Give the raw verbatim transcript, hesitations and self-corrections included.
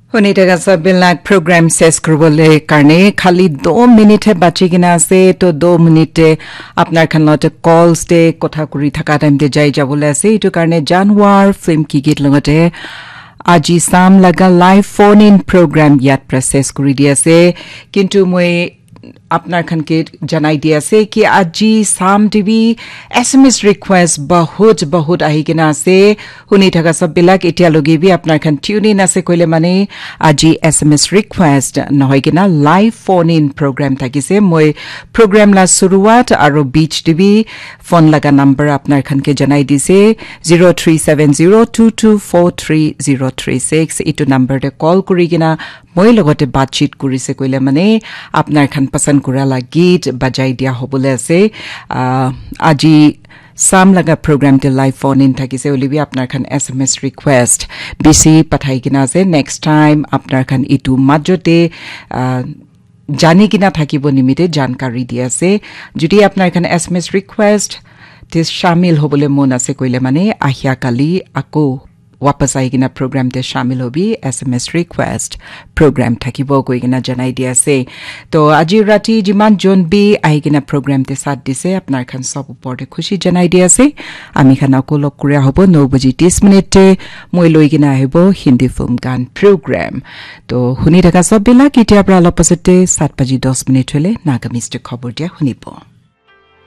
শুনি থকা সববিলাক program শেষ কৰিবলৈ কাৰণে খালি two মিনিট হে বাকি কিনা আছে তো two মিনিটে আপোনাৰ খানত কলস দে কথা কৰি থকা টাইম দে যাই যাবলৈ আছে এটো কাৰণে জানুৱাৰ ফিল্ম কি গীত লগতে আজি সাম লগা লাইভ ফোন ইন program ইয়াত প্ৰসেস কৰি দি আছে কিন্তু মই আপনার খানকে জানাই দিয়াছে কি আজি সাম টিভি এসএমএস রিকোয়েস্ট বহুত বহুত আহি কিনা আছে শুনি থাকা সব বিলাক এতিয়া লগিবি আপনার খান টিউন ইন আছে কইলে মানে আজি এসএমএস রিকোয়েস্ট নহয় কিনা লাইভ ফোন ইন প্রোগ্রাম থাকিছে মই প্রোগ্রাম লা শুরুয়াত আর বিচ টিভি ফোন লাগা নাম্বার আপনার খানকে জানাই দিছে zero three seven zero two two four three zero three six ইটো নাম্বারতে কল কৰি কিনা মই লগতে বাতচিত কৰিছে কইলে মানে আপনার খান পছন্দ কুৰালা গীত বাজাই দিয়া হবলে আছে আজি সাম লগা program তে লাইভ ফোন ইন থাকিছে ওলিবি আপনার খান এসএমএস রিকোয়েস্ট বিসি পাঠাই কিনা আছে নেক্সট টাইম আপনার খান ইটু মাজতে জানি কিনা থাকিব নিমিতে জানকাৰী দি আছে যদি আপনার খান এসএমএস রিকোয়েস্ট তে শামিল হবলে মন আছে কইলে মানে আহিয়া কালি আকো वापस आइगिना प्रोग्राम ते शामिल होबी एसएमएस रिक्वेस्ट प्रोग्राम থাকিব কইগিনা জানাই দিয়াছে তো আজি ৰাতি জিমান জন বি আইগিনা प्रोग्राम ते সাথ দিছে আপনার খান সব উপৰতে খুশি জানাই দিয়াছে আমি খানা কলক কৰি হ'ব nine বাজি thirty মিনিটে মই লৈগিনা আহিব হিন্দী ফিল্ম গান प्रोग्राम তো শুনি থকা সব বিলাক এতিয়া পৰা অলপ পাছতে seven বাজি ten মিনিট হলে নাগামিষ্ট খবৰ দিয়া শুনিব